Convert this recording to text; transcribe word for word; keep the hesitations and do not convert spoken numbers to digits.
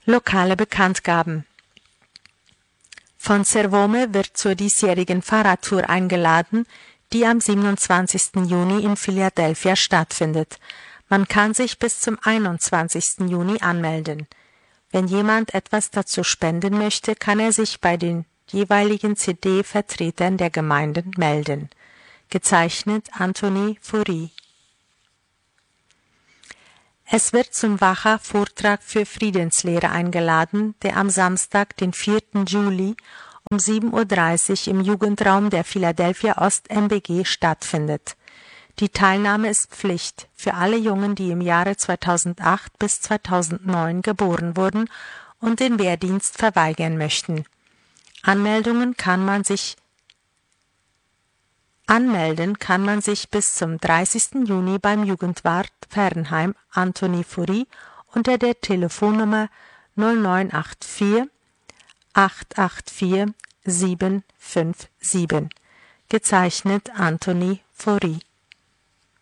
Lokale Bekanntgaben. Von Cervome wird zur diesjährigen Fahrradtour eingeladen, die am siebenundzwanzigsten Juni in Philadelphia stattfindet. Man kann sich bis zum einundzwanzigsten Juni anmelden. Wenn jemand etwas dazu spenden möchte, kann er sich bei den jeweiligen C D-Vertretern der Gemeinden melden. Gezeichnet Anthony Fourie. Es wird zum Wacher Vortrag für Friedenslehre eingeladen, der am Samstag, den vierten Juli um sieben Uhr dreißig im Jugendraum der Philadelphia Ost M B G stattfindet. Die Teilnahme ist Pflicht für alle Jungen, die im Jahre zweitausendacht bis zweitausendneun geboren wurden und den Wehrdienst verweigern möchten. Anmeldungen kann man sich Anmelden kann man sich bis zum dreißigsten Juni beim Jugendwart Fernheim Anthony Fourie unter der Telefonnummer null neun acht vier acht acht vier sieben fünf sieben. Gezeichnet Anthony Fourie.